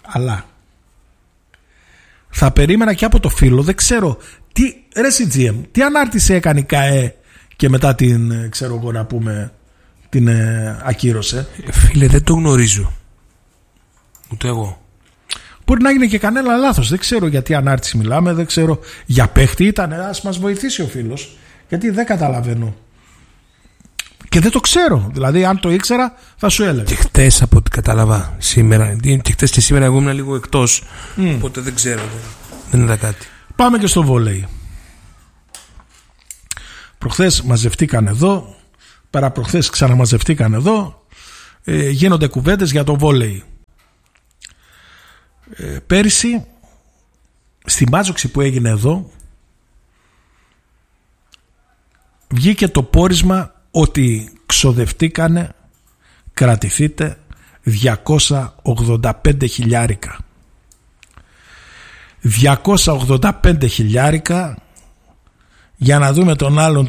θα περίμενα και από το φίλο, δεν ξέρω τι ανάρτηση έκανε η ΚΑΕ και μετά την, ξέρω εγώ να πούμε, την ακύρωσε. Φίλε, δεν το γνωρίζω. Ούτε εγώ. Μπορεί να έγινε και κανένα λάθος. Δεν ξέρω γιατί ανάρτηση μιλάμε. Δεν ξέρω για παίχτη ήταν. Ας μας βοηθήσει ο φίλος. Γιατί δεν καταλαβαίνω. Και δεν το ξέρω. Δηλαδή αν το ήξερα θα σου έλεγα. Και χτες από ό,τι κατάλαβα σήμερα. Και χτες και σήμερα εγώ ήμουν λίγο εκτός. Οπότε δεν ξέρω. Δεν είδα κάτι. Πάμε και στο βόλεϊ. Προχθές μαζευτήκαν εδώ, παραπροχθές ξαναμαζευτήκαν εδώ, γίνονται κουβέντες για το βόλεϊ. Πέρυσι στη μάζοξη που έγινε εδώ βγήκε το πόρισμα ότι ξοδευτήκανε, κρατηθείτε, 285 χιλιάρικα. 285 χιλιάρικα για να δούμε τον άλλον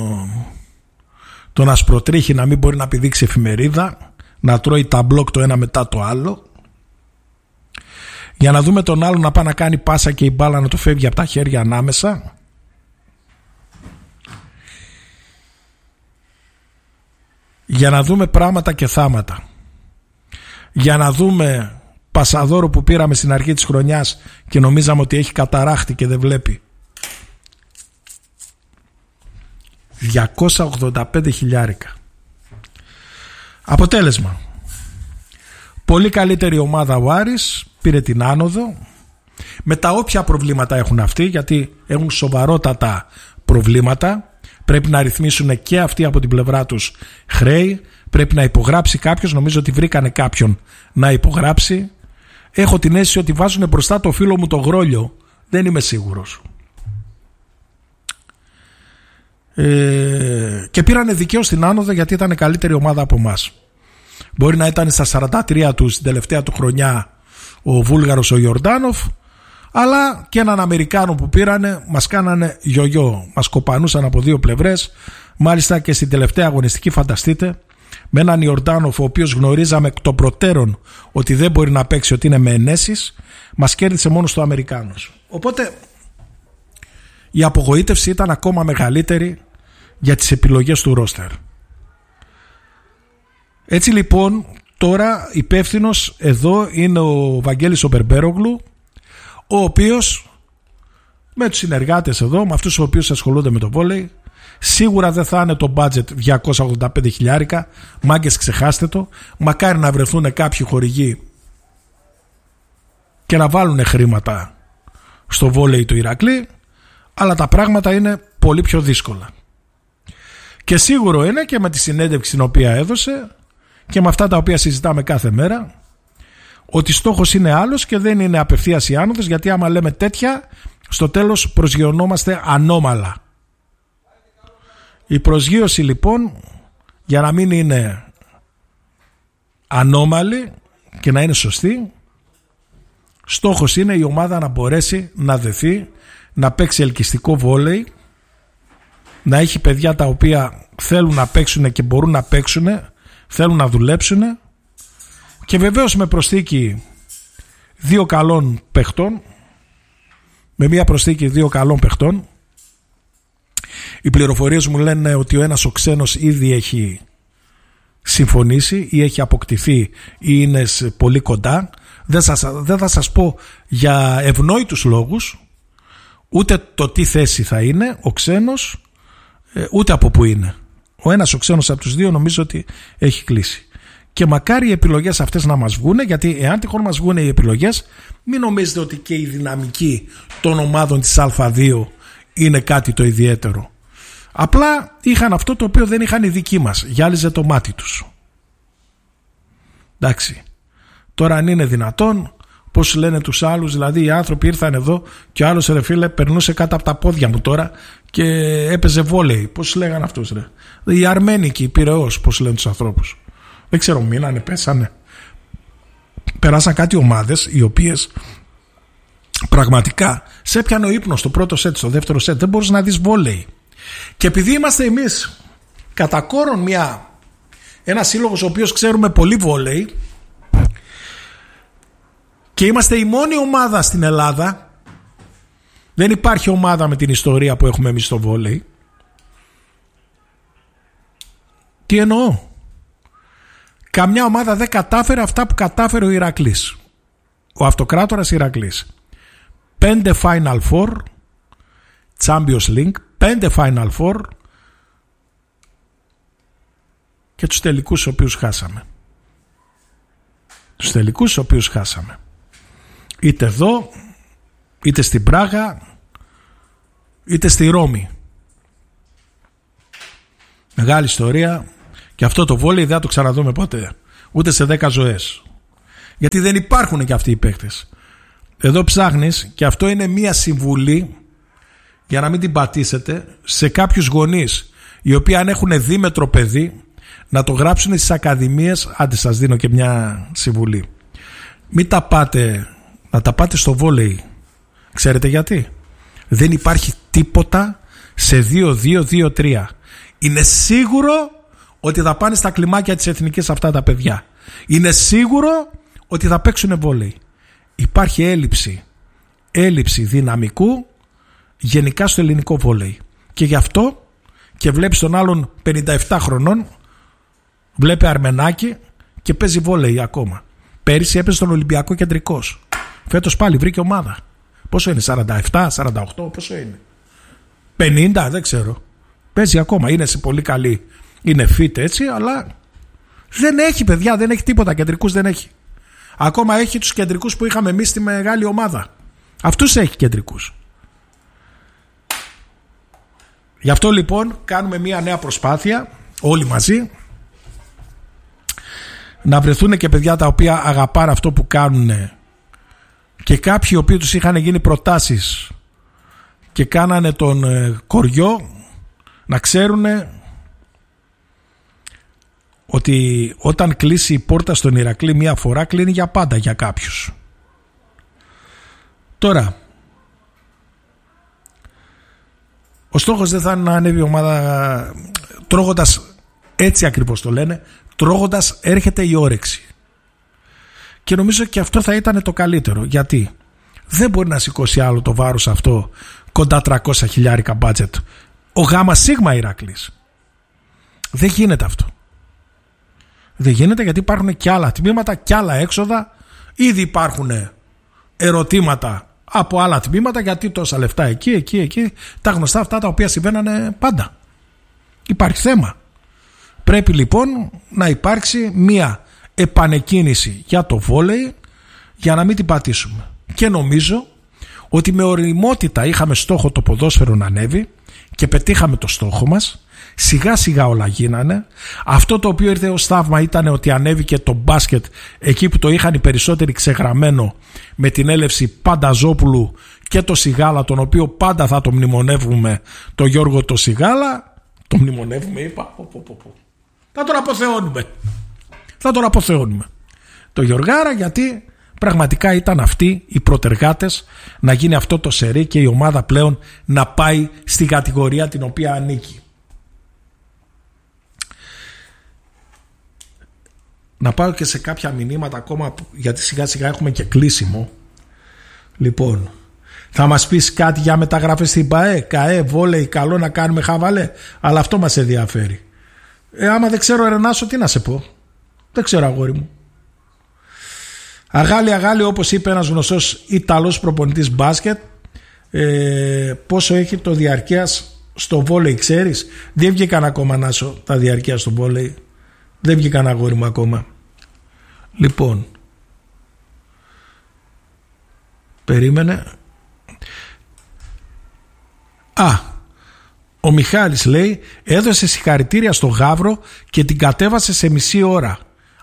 τον ασπροτρίχη να μην μπορεί να πηδήξει εφημερίδα, να τρώει τα μπλοκ το ένα μετά το άλλο, για να δούμε τον άλλον να πάει να κάνει πάσα και η μπάλα να του φεύγει από τα χέρια ανάμεσα, για να δούμε πράγματα και θάματα, για να δούμε Πασαδόρο που πήραμε στην αρχή της χρονιάς και νομίζαμε ότι έχει καταράχτη και δεν βλέπει. 285 χιλιάρικα. Αποτέλεσμα, πολύ καλύτερη ομάδα ο Άρης, πήρε την άνοδο με τα όποια προβλήματα έχουν αυτοί, γιατί έχουν σοβαρότατα προβλήματα. Πρέπει να ρυθμίσουν και αυτοί από την πλευρά τους χρέη. Πρέπει να υπογράψει κάποιος. Νομίζω ότι βρήκανε κάποιον να υπογράψει. Έχω την αίσθηση ότι βάζουν μπροστά το φίλο μου το Γρόλιο. Δεν είμαι σίγουρος. Και πήρανε δικαίως την άνοδο γιατί ήταν καλύτερη ομάδα από εμάς. Μπορεί να ήταν στα 43 του στην τελευταία του χρονιά ο Βούλγαρος ο Ιορντάνοφ, αλλά και έναν Αμερικάνο που πήρανε μας κάνανε γιογιό, μας κοπανούσαν από δύο πλευρές. Μάλιστα και στην τελευταία αγωνιστική, φανταστείτε, με έναν Ιορντάνοφ ο οποίος γνωρίζαμε εκ των προτέρων ότι δεν μπορεί να παίξει, ότι είναι με ενέσεις, μας κέρδισε μόνο στο Αμερικάνος. Οπότε η απογοήτευση ήταν ακόμα μεγαλύτερη για τις επιλογές του ρόστερ. Έτσι λοιπόν τώρα υπεύθυνος εδώ είναι ο Βαγγέλης ο Μπερμπέρογλου, ο οποίος με τους συνεργάτες εδώ, με αυτούς οι οποίους ασχολούνται με το βόλεϊ, σίγουρα δεν θα είναι το budget 285 χιλιάρικα. Μάγκες, ξεχάστε το. Μακάρι να βρεθούν κάποιοι χορηγοί και να βάλουν χρήματα στο βόλεϊ του Ηρακλή, αλλά τα πράγματα είναι πολύ πιο δύσκολα. Και σίγουρο είναι και με τη συνέντευξη την οποία έδωσε και με αυτά τα οποία συζητάμε κάθε μέρα, ότι στόχος είναι άλλος και δεν είναι απευθείας η άνοδος, γιατί άμα λέμε τέτοια, στο τέλος προσγειωνόμαστε ανώμαλα. Η προσγείωση λοιπόν, για να μην είναι ανώμαλη και να είναι σωστή, στόχος είναι η ομάδα να μπορέσει να δεθεί, να παίξει ελκυστικό βόλεϊ, να έχει παιδιά τα οποία θέλουν να παίξουν και μπορούν να παίξουν, θέλουν να δουλέψουν, και βεβαίως με προσθήκη δύο καλών παιχτών, με μια προσθήκη δύο καλών παιχτών. Οι πληροφορίες μου λένε ότι ο ένας ο ξένος ήδη έχει συμφωνήσει ή έχει αποκτηθεί ή είναι πολύ κοντά. Δεν θα σας πω για ευνόητους λόγους ούτε το τι θέση θα είναι ο ξένος, ούτε από που είναι. Ο ένας ο ξένος από τους δύο νομίζω ότι έχει κλείσει. Και μακάρι οι επιλογές αυτές να μας βγούνε, γιατί εάν τυχόν μας βγούνε οι επιλογές, μην νομίζετε ότι και η δυναμική των ομάδων της Α2 είναι κάτι το ιδιαίτερο. Απλά είχαν αυτό το οποίο δεν είχαν οι δικοί μας. Γυάλιζε το μάτι τους. Εντάξει. Τώρα αν είναι δυνατόν, πώς λένε τους άλλους, δηλαδή οι άνθρωποι ήρθαν εδώ και ο άλλος, ρε φίλε, περνούσε κάτω από τα πόδια μου τώρα και έπαιζε βόλεϊ. Πώς λέγανε αυτούς, ρε? Οι Αρμένικοι, οι Πειραιώς, πώς λένε τους ανθρώπους. Δεν ξέρω, μείνανε, πέσανε. Περάσαν κάτι ομάδες οι οποίες πραγματικά σε έπιανε ο ύπνος στο πρώτο σετ, στο δεύτερο σετ. Δεν μπορείς να δεις βόλεϊ. Και επειδή είμαστε εμείς κατά κόρον ένας σύλλογος ο οποίος ξέρουμε πολύ βόλεϊ και είμαστε η μόνη ομάδα στην Ελλάδα, δεν υπάρχει ομάδα με την ιστορία που έχουμε εμείς στο βόλεϊ. Τι εννοώ? Καμιά ομάδα δεν κατάφερε αυτά που κατάφερε ο Ηρακλής, ο αυτοκράτορας Ηρακλής. 5 Final Four, Champions League, 5 Final Four και τους τελικούς τους οποίους χάσαμε. Τους τελικούς τους οποίους χάσαμε. Είτε εδώ, είτε στην Πράγα, είτε στη Ρώμη. Μεγάλη ιστορία. Και αυτό το βόλεϊ δεν θα το ξαναδούμε ποτέ. Ούτε σε 10 ζωές. Γιατί δεν υπάρχουν και αυτοί οι παίκτες. Εδώ ψάχνεις, και αυτό είναι μία συμβουλή, για να μην την πατήσετε, σε κάποιους γονείς οι οποίοι αν έχουν δίμετρο παιδί, να το γράψουν στις ακαδημίες. Άντε, σας δίνω και μια συμβουλή. Μην τα πάτε, να τα πάτε στο βόλεϊ. Ξέρετε γιατί? Δεν υπάρχει τίποτα σε 2-2-2-3. Είναι σίγουρο ότι θα πάνε στα κλιμάκια της εθνικής αυτά τα παιδιά. Είναι σίγουρο ότι θα παίξουν βόλεϊ. Υπάρχει έλλειψη δυναμικού γενικά στο ελληνικό βόλεϊ. Και γι' αυτό και βλέπεις τον άλλον 57 χρονών, βλέπει Αρμενάκι και παίζει βόλεϊ ακόμα. Πέρυσι έπαιζε στον Ολυμπιακό κεντρικός. Φέτος πάλι βρήκε ομάδα. Πόσο είναι, 47, 48, πόσο είναι? 50, δεν ξέρω. Παίζει ακόμα, είναι σε πολύ καλή. Είναι fit έτσι, αλλά δεν έχει παιδιά, δεν έχει τίποτα. Κεντρικούς δεν έχει. Ακόμα έχει τους κεντρικούς που είχαμε εμείς στη μεγάλη ομάδα. Αυτούς έχει κεντρικούς. Γι' αυτό λοιπόν κάνουμε μια νέα προσπάθεια όλοι μαζί, να βρεθούν και παιδιά τα οποία αγαπάνε αυτό που κάνουν, και κάποιοι οι οποίοι τους είχαν γίνει προτάσεις και κάνανε τον κοριό, να ξέρουν ότι όταν κλείσει η πόρτα στον Ηρακλή μία φορά, κλείνει για πάντα για κάποιους. Τώρα, ο στόχος δεν θα είναι να ανέβει η ομάδα τρώγοντας, έτσι ακριβώς το λένε, τρώγοντας έρχεται η όρεξη. Και νομίζω και αυτό θα ήταν το καλύτερο. Γιατί δεν μπορεί να σηκώσει άλλο το βάρος αυτό, κοντά 300.000 μπάτζετ, ο Γάμα Σίγμα Ηρακλής. Δεν γίνεται αυτό. Δεν γίνεται, γιατί υπάρχουν και άλλα τμήματα και άλλα έξοδα. Ήδη υπάρχουν ερωτήματα από άλλα τμήματα, γιατί τόσα λεφτά εκεί, τα γνωστά αυτά τα οποία συμβαίνανε πάντα. Υπάρχει θέμα. Πρέπει λοιπόν να υπάρξει μία επανεκκίνηση για το βόλεϊ, για να μην την πατήσουμε. Και νομίζω ότι με ωριμότητα είχαμε στόχο το ποδόσφαιρο να ανέβει και πετύχαμε το στόχο μας. Σιγά σιγά όλα γίνανε. Αυτό το οποίο ήρθε ως θαύμα ήταν ότι ανέβηκε το μπάσκετ εκεί που το είχαν οι περισσότεροι ξεγραμμένο, με την έλευση Πανταζόπουλου και το Σιγάλα, τον οποίο πάντα θα το μνημονεύουμε, το Γιώργο το Σιγάλα. Το μνημονεύουμε, είπα. Θα τον αποθεώνουμε το Γιωργάρα, γιατί πραγματικά ήταν αυτοί οι προτεργάτες να γίνει αυτό το σερί και η ομάδα πλέον να πάει στην κατηγορία την οποία ανήκει. Να πάω και σε κάποια μηνύματα ακόμα, γιατί σιγά σιγά έχουμε και κλείσιμο. Λοιπόν, θα μας πεις κάτι για μεταγραφές στην ΠΑΕ, ΚΑΕ, βόλεϊ, καλό να κάνουμε χαβαλέ, αλλά αυτό μας ενδιαφέρει. Άμα δεν ξέρω, Ρενάσο, τι να σε πω? Δεν ξέρω, αγόρι μου. Αγάλη, όπως είπε ένας γνωστός Ιταλός προπονητής μπάσκετ, πόσο έχει το διαρκείας στο βόλεϊ, ξέρεις? Δεν βγήκαν ακόμα, Νάσο, τα διαρκείας στο βόλεϊ. Δεν βγήκαν, αγόρι μου, ακόμα. Λοιπόν, περίμενε. Ο Μιχάλης λέει, έδωσε συγχαρητήρια στο Γαύρο και την κατέβασε σε μισή ώρα.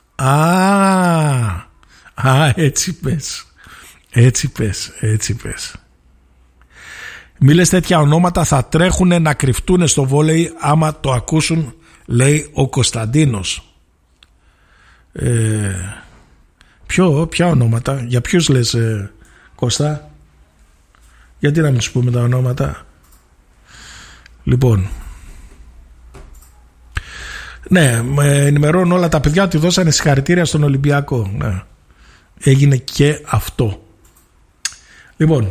Έτσι πες. Μη λες τέτοια ονόματα, θα τρέχουνε να κρυφτούνε στο βόλεϊ άμα το ακούσουν, λέει ο Κωνσταντίνος. Ποια ονόματα? Για ποιους λες, Κώστα? Γιατί να μην σου πούμε τα ονόματα? Λοιπόν, ναι, με ενημερώνουν όλα τα παιδιά ότι δώσανε συγχαρητήρια στον Ολυμπιακό. Ναι. Έγινε και αυτό. Λοιπόν,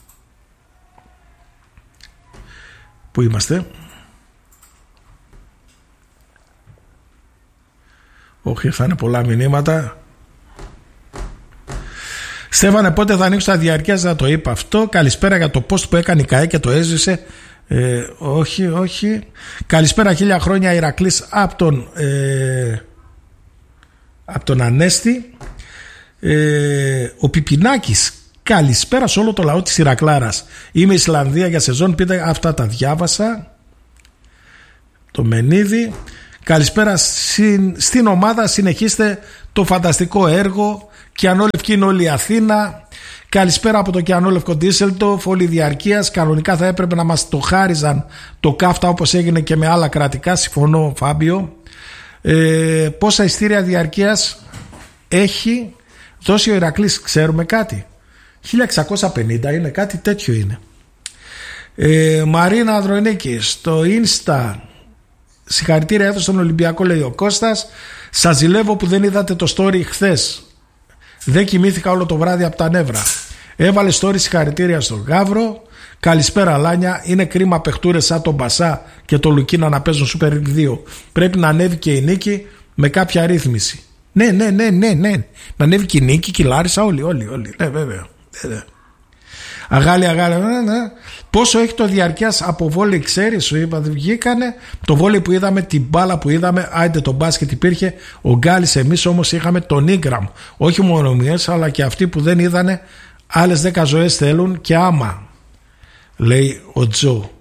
πού είμαστε? Όχι, θα είναι πολλά μηνύματα. Στέφανε, πότε θα ανοίξουν τα διαρκείας? Να το είπα αυτό. Καλησπέρα για το post που έκανε η ΚΑΕ και το έζησε. Όχι. Καλησπέρα, 1000 χρόνια Ηρακλής από τον Ανέστη. Ο Πιπινάκης, Καλησπέρα σε όλο το λαό της Ηρακλάρας. Είμαι Ισλανδία για σεζόν. Πείτε, αυτά τα διάβασα. Το Μενίδη. Καλησπέρα στην ομάδα. Συνεχίστε το φανταστικό έργο. Κιανόλευκη είναι όλη η Αθήνα. Καλησπέρα από το Κιανόλευκο Ντίσσελντορφ. Όλη διαρκείας. Κανονικά θα έπρεπε να μας το χάριζαν το κάφτα όπως έγινε και με άλλα κρατικά. Συμφωνώ, Φάμπιο. Πόσα ειστήρια διαρκείας έχει δώσει ο Ηρακλής, ξέρουμε κάτι? 1650 είναι, κάτι τέτοιο είναι. Μαρίνα Ανδρονίκη στο Insta, συγχαρητήρια έδωσε στον Ολυμπιακό, λέει ο Κώστας. Σας ζηλεύω που δεν είδατε το story χθες. Δεν κοιμήθηκα όλο το βράδυ από τα νεύρα. Έβαλε story συγχαρητήρια στον Γαύρο. Καλησπέρα Λάνια. Είναι κρίμα παιχτούρες σαν τον Μπασά και τον Λουκίνα να παίζουν Super League 2. Πρέπει να ανέβει και η νίκη με κάποια ρύθμιση. Ναι. Να ανέβει και η νίκη και η Λάρισα, όλοι. Ναι, βέβαια. Αγάλη. Ναι. Πόσο έχει το διαρκείας από βόλεϊ, ξέρεις? Σου είπα, βγήκανε. Το βόλεϊ που είδαμε, την μπάλα που είδαμε, άιντε το μπάσκετ υπήρχε. Ο Γκάλης, εμείς όμως είχαμε τον Ingram. Όχι μόνο εμείς, αλλά και αυτοί που δεν είδανε. Άλλες 10 ζωές θέλουν και άμα, λέει ο Τζο.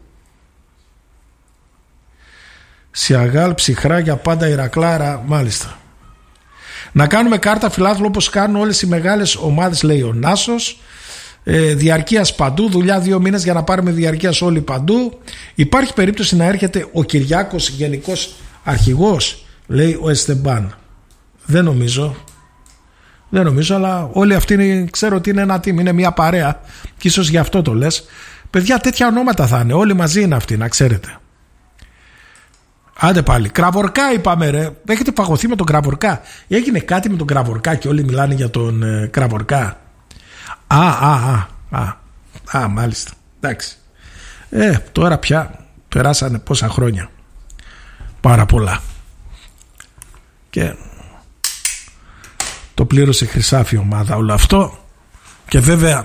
Σιαγάλ ψυχρά για πάντα Ηρακλάρα, μάλιστα. Να κάνουμε κάρτα φιλάθλου όπως κάνουν όλες οι μεγάλες ομάδες, λέει ο Νάσος. Διαρκείας παντού, δουλειά 2 μήνες για να πάρουμε διαρκείας όλοι παντού. Υπάρχει περίπτωση να έρχεται ο Κυριάκος γενικός αρχηγός, λέει ο Εστεμπάν? Δεν νομίζω, αλλά όλοι αυτοί ξέρω ότι είναι ένα team, είναι μια παρέα και ίσως γι' αυτό το λες. Παιδιά, τέτοια ονόματα θα είναι, όλοι μαζί είναι αυτοί, να ξέρετε. Άντε πάλι, Κραβορκά είπαμε, ρε. Έχετε παγωθεί με τον Κραβορκά? Έγινε κάτι με τον Κραβορκά και όλοι μιλάνε για τον Κραβορκά? Μάλιστα. Εντάξει. Τώρα πια περάσανε πόσα χρόνια? Πάρα πολλά. Και το πλήρωσε χρυσάφι ομάδα όλο αυτό. Και βέβαια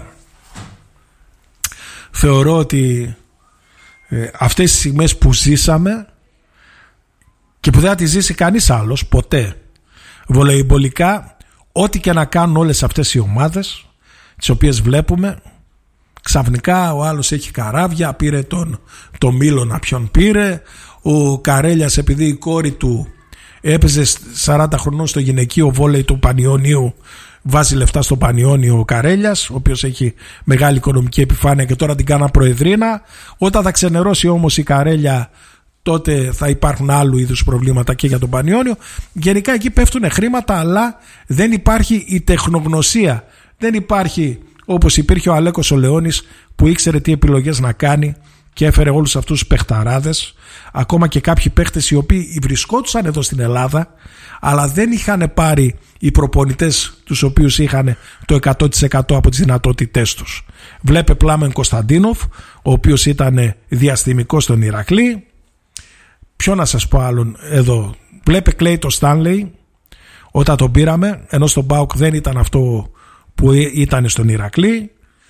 θεωρώ ότι αυτές τις στιγμές που ζήσαμε και που δεν θα τη ζήσει κανείς άλλος ποτέ, βολεϊμπολικά, ό,τι και να κάνουν όλες αυτές οι ομάδες τις οποίες βλέπουμε, ξαφνικά ο άλλος έχει καράβια, πήρε τον Μίλωνα, ποιον πήρε, ο Καρέλιας επειδή η κόρη του έπαιζε 40 χρονών στο γυναικείο βόλεϊ του Πανιωνίου, βάζει λεφτά στο Πανιώνιο ο Καρέλιας, ο οποίος έχει μεγάλη οικονομική επιφάνεια και τώρα την κάνα προεδρίνα. Όταν θα ξενερώσει όμως η Καρέλια, τότε θα υπάρχουν άλλου είδους προβλήματα και για τον Πανιώνιο. Γενικά εκεί πέφτουν χρήματα, αλλά δεν υπάρχει η τεχνογνωσία. Δεν υπάρχει όπως υπήρχε ο Αλέκος ο Λεώνης, που ήξερε τι επιλογές να κάνει και έφερε όλους αυτούς τους παιχταράδες, ακόμα και κάποιοι παίχτες οι οποίοι βρισκόντουσαν εδώ στην Ελλάδα, αλλά δεν είχαν πάρει οι προπονητές τους οποίους είχαν το 100% από τις δυνατότητές τους. Βλέπε Πλάμεν Κωνσταντίνοφ, ο οποίος ήταν διαστημικός στον Ηρακλή. Ποιο να σας πω άλλον εδώ? Βλέπε Κλέιτο Στάνλεϊ όταν τον πήραμε, ενώ στον ΠΑΟΚ δεν ήταν αυτό που ήταν στον Ηρακλή.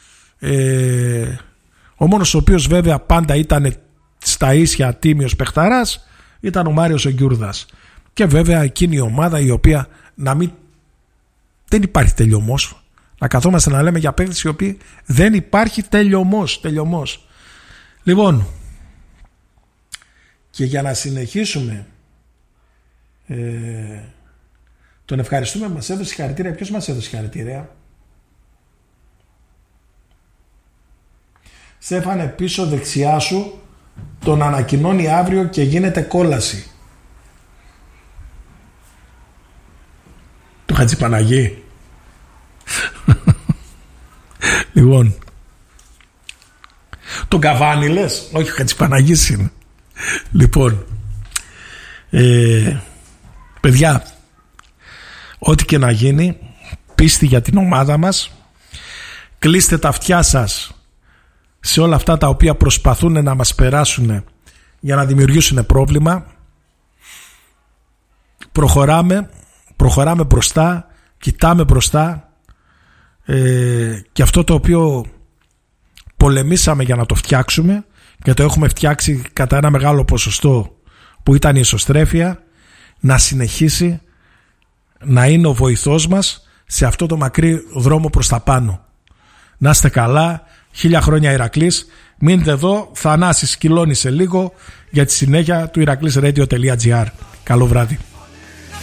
Ο μόνος ο οποίος βέβαια πάντα ήταν στα ίσια τίμιος παιχταράς ήταν ο Μάριος ο Γκιούρδας. Και βέβαια εκείνη η ομάδα η οποία δεν υπάρχει τελειωμός. Να καθόμαστε να λέμε για παίκτες οι οποίοι δεν υπάρχει τελειωμός. Λοιπόν, και για να συνεχίσουμε, τον ευχαριστούμε, μας έδωσε συγχαρητήρια. Ποιος μας έδωσε συγχαρητήρια? Στέφανε, πίσω δεξιά σου, τον ανακοινώνει αύριο και γίνεται κόλαση. Το Χατζηπαναγί. Λοιπόν, τον Καβάνι λες? Όχι, ο Χατζηπαναγής είναι. Λοιπόν, παιδιά, ό,τι και να γίνει, πίστη για την ομάδα μας. Κλείστε τα αυτιά σας σε όλα αυτά τα οποία προσπαθούν να μας περάσουν για να δημιουργήσουν πρόβλημα. Προχωράμε μπροστά, κοιτάμε μπροστά, και αυτό το οποίο πολεμήσαμε για να το φτιάξουμε και το έχουμε φτιάξει κατά ένα μεγάλο ποσοστό που ήταν η ισοστρέφεια, να συνεχίσει να είναι ο βοηθός μας σε αυτό το μακρύ δρόμο προς τα πάνω. Να είστε καλά. 1000 χρόνια Ηρακλής. Μείνετε εδώ. Θανάσης σκυλώνει σε λίγο για τη συνέχεια του ηρακλής radio.gr. Καλό βράδυ.